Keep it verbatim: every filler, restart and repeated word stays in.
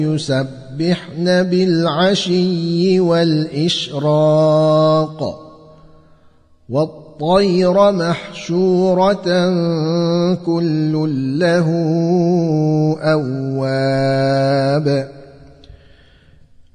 يسبحن بالعشي والإشراق والطير محشورة كل له أواب